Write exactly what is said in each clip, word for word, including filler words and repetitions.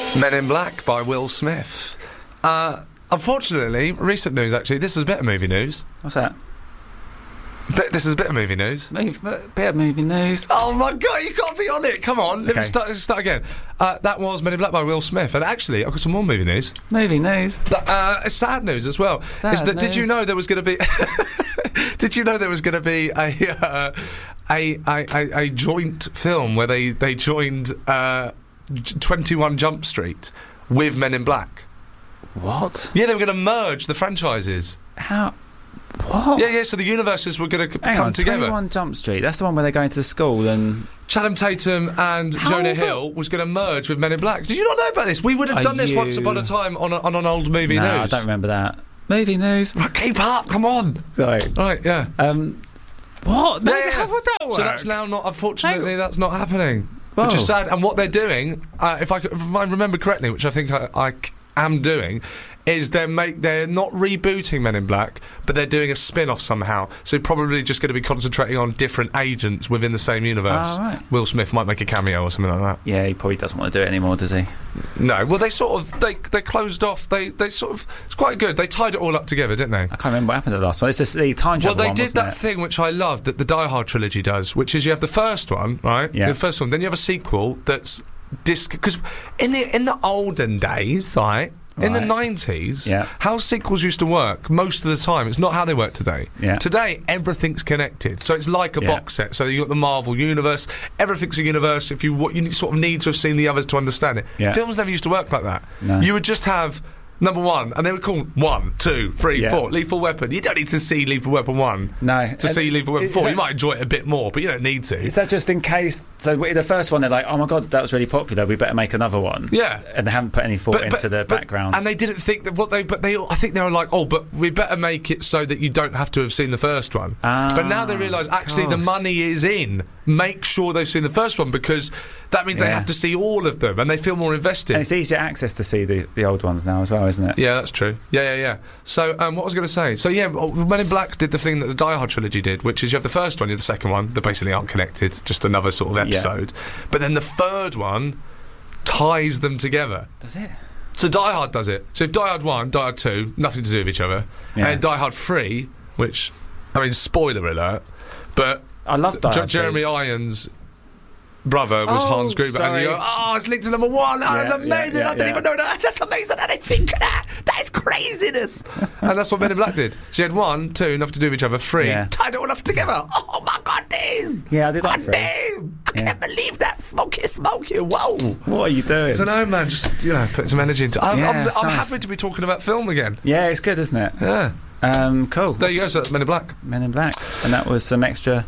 Men in Black by Will Smith. Uh, unfortunately, recent news actually, this is a bit of movie news. What's that? Bit, this is a bit of movie news. Move, bit of movie news. Oh my god, you can't be on it. Come on, let Okay. me start, let's start again. Uh, that was Men in Black by Will Smith. And actually, I've got some more movie news. Movie news. Uh, sad news as well. Sad is that, Did you news. know there was going to be... did you know there was going to be a, uh, a, a, a, a joint film where they, they joined uh, twenty-one Jump Street with Men in Black? What? Yeah, they were going to merge the franchises. How? What? Yeah, yeah, so the universes were going to Hang come on, together. twenty-one Jump Street. That's the one where they're going to the school and... Channing Tatum and How Jonah the- Hill was going to merge with Men in Black. Did you not know about this? We would have Are done this you- once upon a time on, a, on an old movie no, I news. don't remember that. Movie news. Right, keep up, come on. Sorry. Right, yeah. Um, what? No, Yeah, yeah. How would that work? So that's now not, unfortunately, Hang- that's not happening. Whoa. Which is sad. And what they're doing, uh, if, I, could- if I remember correctly, which I think I, I c- am doing, is they're make they're not rebooting Men in Black, but they're doing a spin-off somehow. So probably just going to be concentrating on different agents within the same universe. Oh, right. Will Smith might make a cameo or something like that. Yeah, he probably doesn't want to do it anymore, does he? No, well they sort of they they closed off. They they sort of it's quite good. They tied it all up together, didn't they? I can't remember what happened to the last one. It's just the time Well, travel they one, did wasn't that it? thing which I love that the Die Hard trilogy does, which is you have the first one, right? Yeah. The first one, then you have a sequel that's disc because in the in the olden days, right? In the Right. nineties, Yeah. how sequels used to work most of the time, it's not how they work today. Yeah. Today, everything's connected, so it's like a Yeah. box set. So you got the Marvel universe, everything's a universe. If you what you sort of need to have seen the others to understand it. Yeah. Films never used to work like that. No. You would just have number one, and they would call one, two, three, Yeah. four. Lethal Weapon. You don't need to see Lethal Weapon one No. to And see Lethal Weapon is four. that- You might enjoy it a bit more, but you don't need to. Is that just in case? So with the first one, they're like, "Oh my god, that was really popular. We better make another one." Yeah. and they haven't put any thought into the background. And they didn't think that what they, but they, I think they were like, oh, but we better make it so that you don't have to have seen the first one. Ah, but now they realise actually the course. money is in. Make sure they've seen the first one because that means they Yeah. have to see all of them and they feel more invested. and it's easier access to see the, the old ones now as well, isn't it? Yeah, that's true. Yeah, yeah, yeah. So, um, what was I going to say? So, yeah, well, Men in Black did the thing that the Die Hard trilogy did, which is you have the first one, you have the second one, they basically aren't connected, just another sort of Yeah. episode. But then the third one ties them together. Does it? So Die Hard does it. So if Die Hard one, Die Hard two, nothing to do with each other, Yeah. and Die Hard three, which, I mean, spoiler alert, but I love Die J- Hard Jeremy Irons' brother was Oh, Hans Gruber, and sorry. you go, oh, it's linked to number one. Oh, that's Yeah, amazing. yeah, I didn't yeah. even know that. That's amazing. I didn't think of that. That is craziness. And that's what Men in Black did. So you had one, two, nothing to do with each other. Three, Yeah. tied it all up together. Oh my goodness. Yeah, I did like Oh, three. damn. I Yeah. can't believe that. Smoky, smoky. Whoa. What are you doing? I don't know, man. Just, you know, put some energy into it. I'm, Yeah, I'm, it's I'm nice. happy to be talking about film again. Yeah, it's good, isn't it? Yeah. Um, cool. There you go, so that's Men in Black. Men in Black, and that was some extra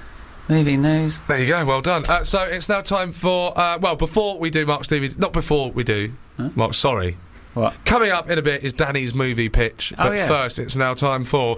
movie news. There you go, well done. Uh, so it's now time for, uh, well, before we do Mark's D V D, not before we do, Huh? Mark, sorry. What? Coming up in a bit is Danny's movie pitch, Oh, but yeah. first it's now time for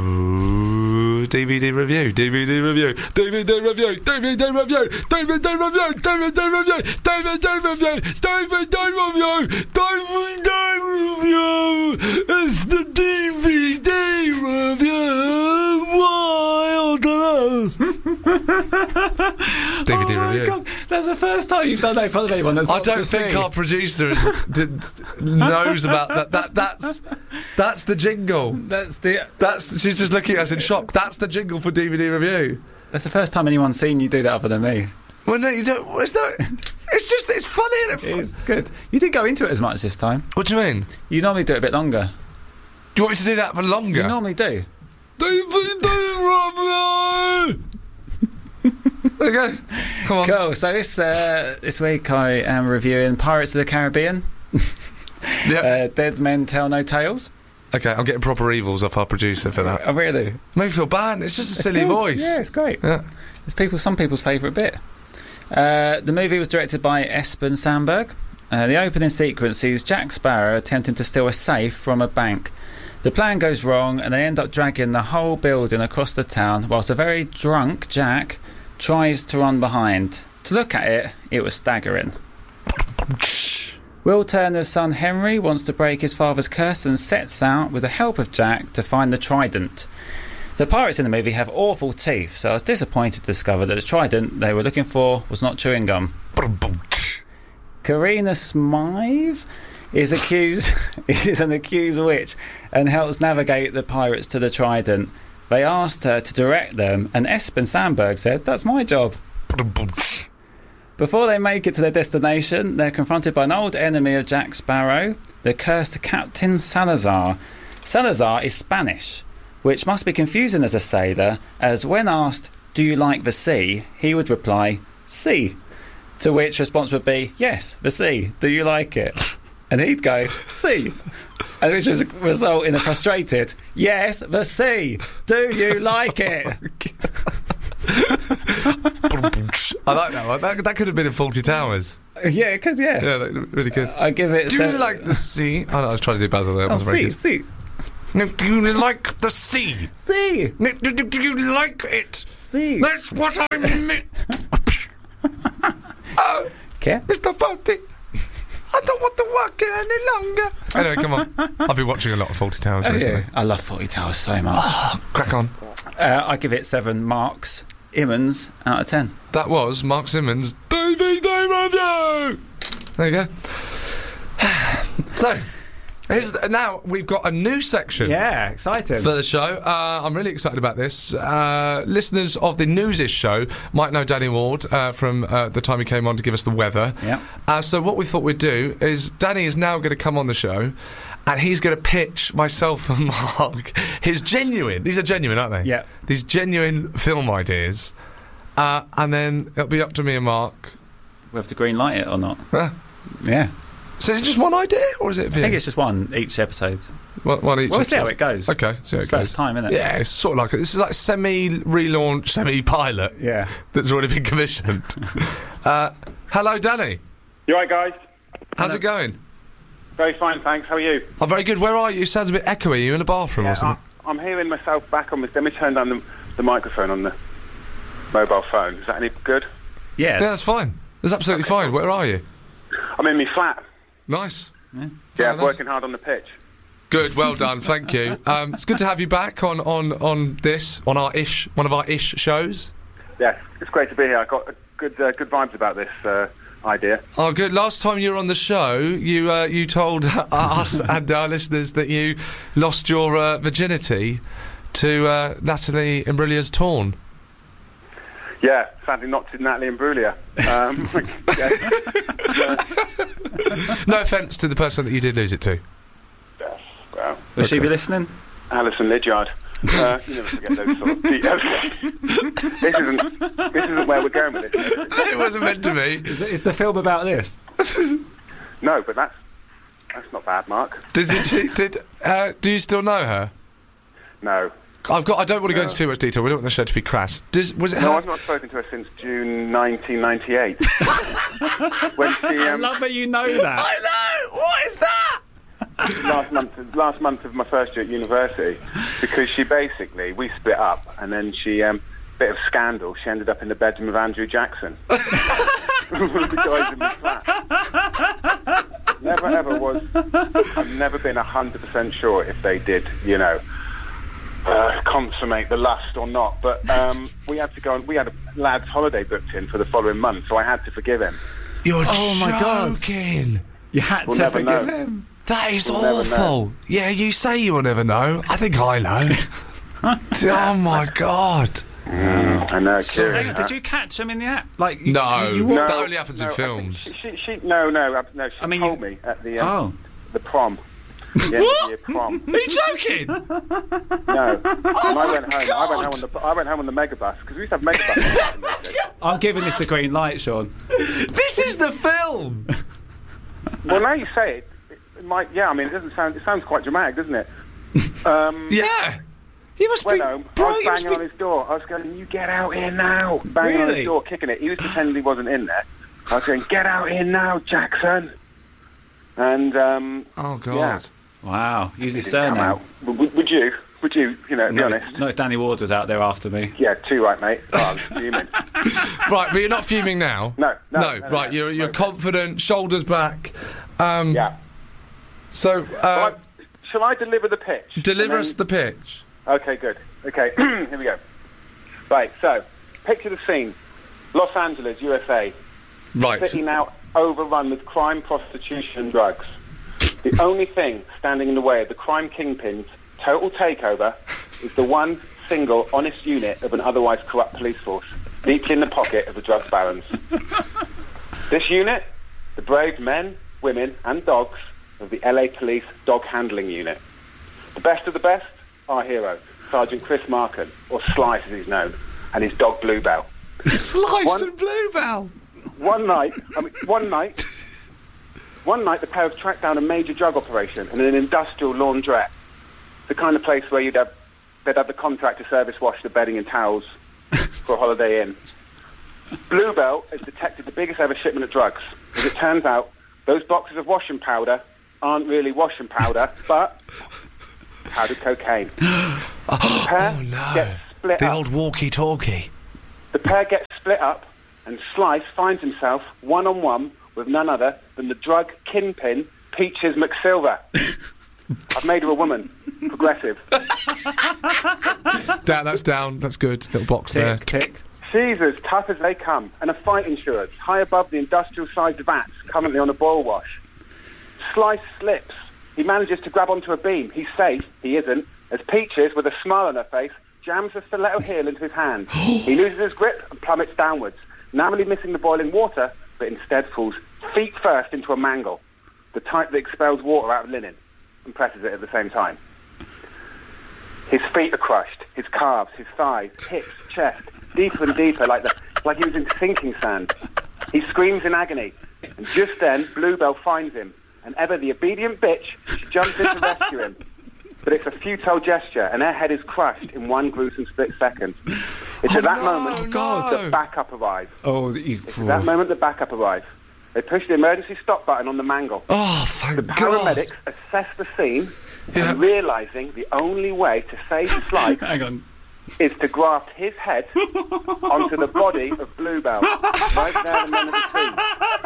ooh, D V D review, D V D review, D V D review, D V D review, D V D review, D V D review, D V D review, D V D review, D V D review. It's the D V D review. Why? I don't know. It's D V D oh my review. God, that's the first time you've done that in front of anyone. That's I not don't just think me. our producer did, knows about that. That that's that's the jingle. That's the That's she's just looking at us in shock. That's the jingle for D V D review. that's the first time anyone's seen you do that other than me. Well, no, you don't. It's not. It's just it's funny. Isn't it? It's good. You didn't go into it as much this time. What do you mean? You normally do it a bit longer. Do you want me to do that for longer? You normally do. D V D review. There you go. Come on. Cool. So this uh, this week I am reviewing Pirates of the Caribbean. Yeah. Uh, Dead Men Tell No Tales. Okay, I'm getting proper evils off our producer for that. Oh, really? Made me feel bad. It's just a It's silly good. voice. Yeah, it's great. Yeah. It's people, some people's favourite bit. Uh, the movie was directed by Espen Sandberg. Uh, the opening sequence sees Jack Sparrow attempting to steal a safe from a bank. The plan goes wrong and they end up dragging the whole building across the town whilst a very drunk Jack tries to run behind. To look at it, it was staggering. Will Turner's son Henry wants to break his father's curse and sets out, with the help of Jack, to find the trident. The pirates in the movie have awful teeth, so I was disappointed to discover that the trident they were looking for was not chewing gum. Karina Smythe is accused is an accused witch and helps navigate the pirates to the Trident. They asked her to direct them, and Espen Sandberg said, "That's my job." Before they make it to their destination, they're confronted by an old enemy of Jack Sparrow, the cursed Captain Salazar. Salazar is Spanish, which must be confusing as a sailor, as when asked, "Do you like the sea?" he would reply, "Si." To which response would be, "Yes, the sea. Do you like it?" And he'd go, "Si." And which would result in a frustrated, "Yes, the sea. Do you like it?" I like that one. That, that could have been in Fawlty Towers. Yeah, it could, yeah. Yeah, that, really good. I give it... Do seven. you like the sea? Oh, no, I was trying to do Basil there. It Oh, wasn't very sea, good. sea. No, do you like the sea? Sea. No, do, do, do you like it? Sea. That's what I meant. Oh, Okay. Mister Fawlty, I don't want to work here any longer. Anyway, come on. I've been watching a lot of Fawlty Towers Oh, recently. yeah. I love Fawlty Towers so much. Crack on. Uh, I give it seven marks. Immons out of ten. That was Mark Simmons' D V D review. There you go. So, here's, now we've got a new section. Yeah, exciting. For the show. Uh, I'm really excited about this. Uh, listeners of the Newsish show might know Danny Ward uh, from uh, the time he came on to give us the weather. Yeah. Uh, so what we thought we'd do is Danny is now going to come on the show and he's going to pitch myself and Mark his genuine, these are genuine, aren't they? Yeah. These genuine film ideas. Uh, and then it'll be up to me and Mark. We have to green light it or not? Uh, Yeah. so is it just one idea or is it? I think it's just one each episode. one, one each. Well, we'll see how episode? it goes. Okay, see how It's it goes. first time, isn't it? Yeah, it's sort of like this is like semi-relaunch, semi-pilot Yeah. that's already been commissioned. uh, hello, Danny. You all right, guys? How's it going? Very fine, thanks. How are you? I'm very good. Where are you? It sounds a bit echoey. Are you in a bathroom or I, something? I'm hearing myself back on this. Let me turn down the, the microphone on the mobile phone. Is that any good? Yes. Yeah, that's fine. That's absolutely fine. Where are you? I'm in my flat. Nice. Yeah. Yeah, Very nice. working hard on the pitch. Good. Well done. Thank you. Um, it's good to have you back on, on, on this, on our ish, one of our ish shows. Yes, it's great to be here. I got uh, good uh, good vibes about this uh, idea. Oh, good. Last time you were on the show, you uh, you told us and our listeners that you lost your uh, virginity to uh, Natalie Imbruglia's Torn. Yeah, sadly not to Natalie Imbruglia. Um, yeah. No offence to the person that you did lose it to. Yes, well, Will she be listening? Alison Lydiard. Uh, you never forget those sort of details. this isn't this isn't where we're going with this. It wasn't meant to be. Is, is the film about this? No, but that's that's not bad, Mark. Did, did, she, did uh, do you still know her? No. I've got. I don't want to go No. into too much detail. We don't want the show to be crass. Does, was it No, her? I've not spoken to her since June nineteen ninety-eight. When she I um, love that you know that. I know. What is that? last month last month of my first year at university, because she basically we split up and then she um bit of scandal. She ended up in the bedroom of Andrew Jackson. The guys in the flat. Never ever was. I've never been a hundred percent sure if they did, you know, uh, consummate the lust or not. But um, we had to go. And, we had a lad's holiday booked in for the following month, so I had to forgive him. You're Oh, my God. joking. You had We'll to never forgive know. him. That is We'll never awful. Yeah, you say you will never know. I think I know. Oh my God. I know. So, Kieran, hang on, did you catch him in the act? Like, you, No. you, you No. walked- That only happens in I think films. She, she, she, no, no, uh, no. She I mean, told you- me at the um, Oh. the prom. The end of What? the year prom. Are you joking? No. and I went home. I went home on the. I went home on the megabus because we used to have megabus. I'm giving this the green light, Sean. This is the film. Well, now you say it, it might. Yeah, I mean, it doesn't sound. It sounds quite dramatic, doesn't it? Um, Yeah. You must Went be. home. Bro, I was you must banging be. on his door. I was going, "You get out here now!" Banging on Really? his door, kicking it. He was pretending he wasn't in there. I was going, "Get out here now, Jackson!" And um, Oh God. Yeah. Wow, use his he didn't come surname. out. Would, would you? Would you? You know, to be Not, honest. not if Danny Ward was out there after me. Yeah, too right, mate. Oh, I was fuming. Right, but you're not fuming now. No, no, No. no, right, no, you're you're no. confident, shoulders back. Um, Yeah. So, Shall uh, I, shall I deliver the pitch? deliver And us then- the pitch. Okay, good. Okay, here we go. Right, so, picture the scene. Los Angeles, U S A. Right. City now overrun with crime, prostitution and drugs. The only thing standing in the way of the crime kingpin's total takeover is the one single honest unit of an otherwise corrupt police force, deeply in the pocket of the drugs barons. This unit, the brave men, women and dogs of the L A Police Dog Handling Unit. The best of the best, our hero, Sergeant Chris Markham, or Slice as he's known, and his dog Bluebell. Slice One- and Bluebell. One night, I mean, one night, one night the pair have tracked down a major drug operation in an industrial laundrette, the kind of place where you'd have, they'd have the contractor service wash the bedding and towels for a Holiday Inn. Bluebell has detected the biggest ever shipment of drugs. As it turns out, those boxes of washing powder aren't really washing powder, but powdered cocaine. The pair Oh no! gets split The up. old walkie-talkie. The pair gets split up, and Slice finds himself one-on-one with none other than the drug kingpin, Peaches McSilver. I've made her a woman. Progressive. Down, that's down. That's good. Little box there. Tick, tick. She's as tough as they come, and a fight insurance high above the industrial-sized vats currently on a boil wash. Slice slips. He manages to grab onto a beam. He's safe. He isn't. As Peaches, with a smile on her face, jams a stiletto heel into his hand. He loses his grip and plummets downwards, narrowly missing the boiling water, but instead falls feet first into a mangle, the type that expels water out of linen and presses it at the same time. His feet are crushed, his calves, his thighs, hips, chest, deeper and deeper, like the, like he was in sinking sand. He screams in agony, and just then Bluebell finds him, and ever the obedient bitch, she jumps in to rescue him. But it's a futile gesture, and her head is crushed in one gruesome split second. It's Oh, at that no, moment no. that backup arrives. Oh, you, It's at that moment that backup arrives. They push the emergency stop button on the mangle. Oh, thank The God. paramedics assess the scene, Yeah. and realising the only way to save Slice hang on. is to graft his head onto the body of Bluebell, right there and then at the scene.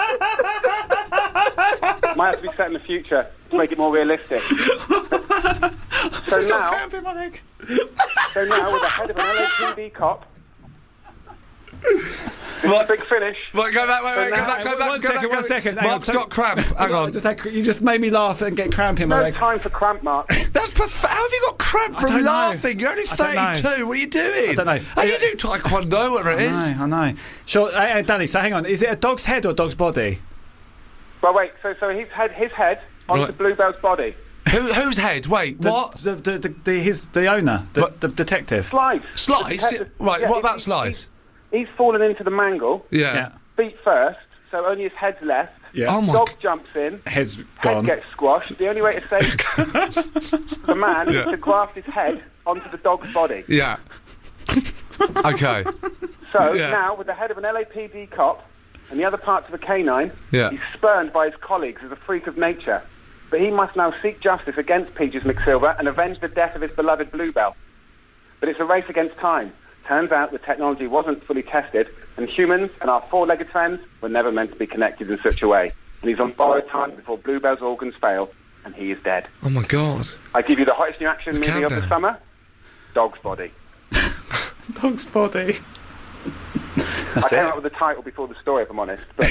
Might have to be set in the future to make it more realistic. So Just got now, cramp in my leg. so now, with the head of an L A P D cop, this is a big finish. Wait, go back, wait, wait, go now- back, go One back, go second, back. one go- second, hang on, Mark's so- got cramp. Hang on. Just had, you just made me laugh and get cramp in my No leg. time for cramp, Mark. That's pathetic. How have you got cramp I from don't know. laughing? You're only I don't know. thirty-two. What are you doing? I don't know. How do you do taekwondo, whatever it is? I know, I know. Sure, uh, uh, Danny, so hang on. Is it a dog's head or a dog's body? Well, wait, so so his head, his head onto Right. Bluebell's body. Who, whose head? Wait, The, what? The, the, the, the, his, the owner, the, What? the detective. Slice. Slice? The- the- Right, yeah, what he- about he- Slice? He's fallen into the mangle, Yeah. Yeah. feet first, so only his head's left. Yeah. Oh my Dog g- jumps in, Head's head gone. gets squashed. The only way to save the man Yeah. is to graft his head onto the dog's body. Yeah. Okay. So Yeah. now, with the head of an L A P D cop and the other parts of a canine, Yeah. he's spurned by his colleagues as a freak of nature. But he must now seek justice against Peaches McSilver and avenge the death of his beloved Bluebell. But it's a race against time. Turns out the technology wasn't fully tested, and humans and our four-legged friends were never meant to be connected in such a way. And he's on borrowed time before Bluebell's organs fail, and he is dead. Oh my God. I give you the hottest new action It's movie of the countdown. summer, Dog's Body. Dog's body. I That's came it. up with the title before the story, if I'm honest. But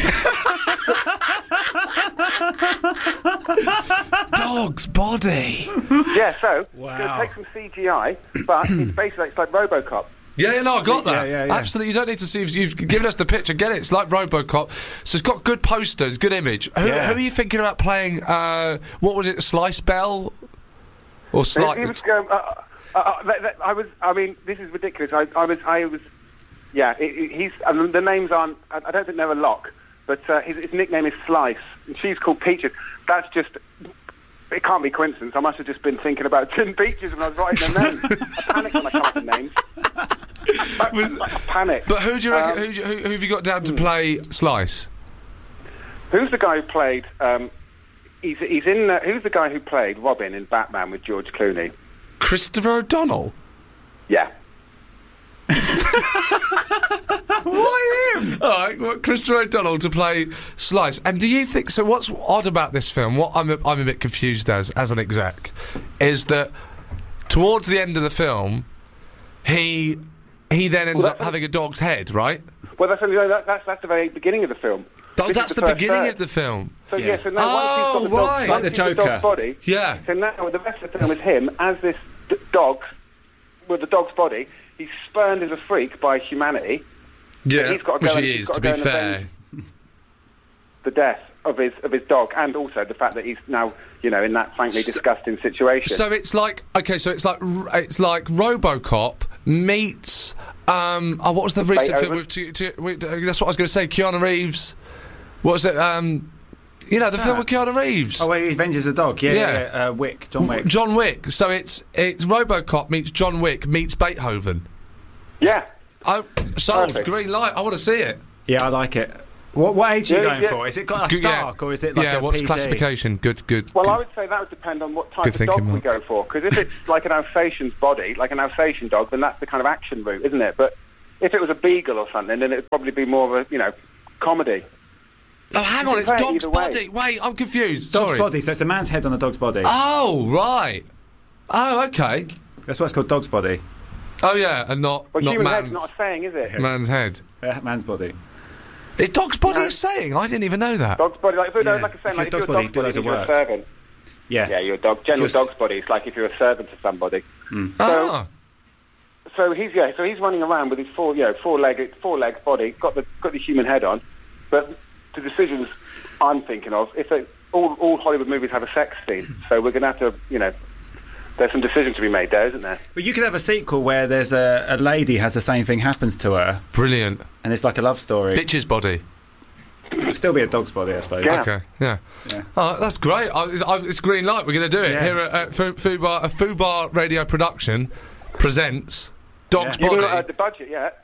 Dog's body. yeah, so Wow. it's going to take some C G I, but it's basically it's like RoboCop. Yeah, yeah, no, I got that. Yeah, yeah, yeah. Absolutely, you don't need to see if you've given us the picture. Get it? It's like RoboCop. So it's got good posters, good image. Who, Yeah. who are you thinking about playing? Uh, what was it? Slice Bell or He Slice? was going, uh, uh, uh, that- that- I was. I mean, this is ridiculous. I, I was. I was. Yeah, it, it, he's. I mean, the names aren't. I, I don't think they're a lock. But uh, his, his nickname is Slice, and she's called Peaches. That's just. It can't be coincidence. I must have just been thinking about Tin Peaches when I was writing their names. I panicked when I come up with names. I, Was- I, I panicked. But who do you reckon? Um, who, do you- who, who have you got down to play Slice? Who's the guy who played? Um, he's he's in. Uh, who's the guy who played Robin in Batman with George Clooney? Christopher O'Donnell. Yeah. Why him? All right, well, Christopher O'Donnell to play Slice. And do you think so? What's odd about this film? What I'm a, I'm a bit confused as as an exec is that towards the end of the film, he he then ends Well, up that- having a dog's head, right? Well, that's only, that, that's that's the very beginning of the film. Oh, This that's is the, the first beginning third. of the film. So Yeah. yeah, so now Oh, once he's got the dog, right. once Like the he's the Joker. dog's body, Yeah. so now the rest of the film is him as this d- dog with the dog's body. He's spurned as a freak by humanity. Yeah, he's got to which go and- he he's is, got to to be go and fair. avenge the death of his of his dog, and also the fact that he's now, you know, in that frankly disgusting situation. So it's like, okay, so it's like it's like RoboCop meets. Um, oh, what was the recent film Beethoven? with? T- T- with uh, that's what I was going to say. Keanu Reeves. What was it? Um, you know, the film with Keanu Reeves. Oh, where he avenges a dog. Yeah, Yeah. yeah. yeah. Uh, Wick, John Wick. John Wick. So it's it's RoboCop meets John Wick meets Beethoven. yeah, Oh, sold. Perfect. Green light. I want to see it. Yeah, I like it. What, what age are you Yeah, going yeah. for? Is it got like Good, yeah. dark or is it like yeah? a What's P G? classification? Good, good. well, good. I would say that would depend on what type Good of dog thinking, we Mark. go for. Because if it's like an Alsatian's body, like an Alsatian dog, then that's the kind of action route, isn't it? But if it was a beagle or something, then it'd probably be more of a, you know, comedy. Oh, hang You on, can it's play it dog's either way. body. Wait, I'm confused. Dog's Sorry. body, so it's a man's head on a dog's body. Oh, right. Oh, okay. That's why it's called dog's body. Oh, yeah, and not Well, not human man's, head's not a saying, is it? man's head. Uh, man's body. Is dog's body No. a saying? I didn't even know that. Dog's body, like, if, Yeah. like I say, If like, if you're you're a dog's body, dog's do body, loads of you're a work. servant. Yeah. Yeah, you're a dog. General Just- dog's body. It's like if you're a servant to somebody. Ah, So he's yeah, so he's running around with his four, you know, four-legged, four-leg body, got the got the human head on. But the decisions I'm thinking of, if they, all all Hollywood movies have a sex scene, so we're going to have to, you know, there's some decisions to be made there, isn't there? But you could have a sequel where there's a, a lady has the same thing happens to her, brilliant. and it's like a love story. Bitch's body. It'd still be a dog's body, I suppose. Yeah. Okay, yeah. Yeah. Oh, that's great. Oh, it's, oh, it's green light. We're going to do it Yeah. here at, at Fu- Fubar. A Fubar radio production presents Dog's You Body. haven't heard the budget yet.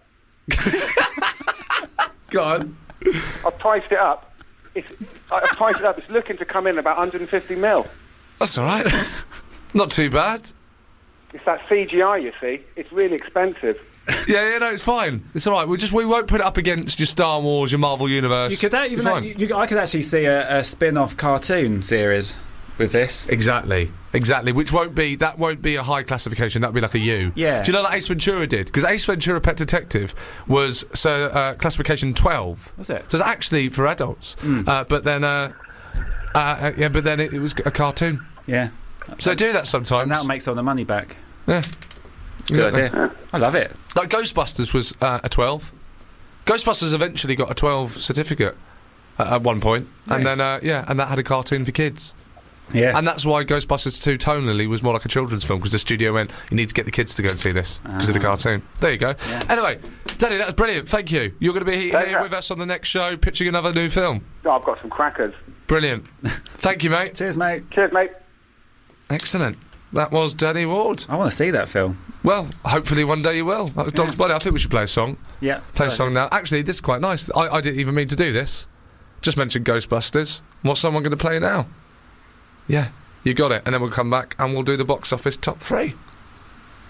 Go on. I've priced it up. It's, I've priced it up. It's looking to come in about one hundred fifty mil. That's all right. Not too bad. It's that C G I, you see. It's really expensive. Yeah, yeah, no, it's fine. It's all right. We just we won't put it up against your Star Wars, your Marvel Universe. You could uh, even It's fine. you, you, I could actually see a, a spin-off cartoon series with this. Exactly, exactly. Which won't be that won't be a high classification. That'd be like a U. Yeah. Do you know like Ace Ventura did? Because Ace Ventura: Pet Detective was so uh, classification twelve. Was it? So it's actually for adults. Uh, but then, uh, uh, uh, yeah, but then it, it was a cartoon. Yeah. So do that sometimes. And that'll make some of the money back. yeah. Good Exactly. idea. I love it. Like Ghostbusters was uh, a twelve. Ghostbusters eventually got a twelve certificate at, at one point, and Right. then uh, yeah, and that had a cartoon for kids. Yeah. And that's why Ghostbusters two tonally was more like a children's film, because the studio went, you need to get the kids to go and see this because of the Ah. cartoon. There you go. Yeah. Anyway, Danny, that was brilliant. Thank you. You're going to be he- Pleasure. here with us on the next show, pitching another new film. Oh, I've got some crackers. Brilliant. Thank you, mate. Cheers, mate. Cheers, mate. Excellent. That was Danny Ward. I want to see that film. Well, hopefully one day you will. That was Dog's Yeah. Body. I think we should play a song. Yeah. Play a Good song idea. now. Actually, this is quite nice. I, I didn't even mean to do this. Just mentioned Ghostbusters. What's someone going to play now? Yeah, you got it. And then we'll come back and we'll do the box office top three.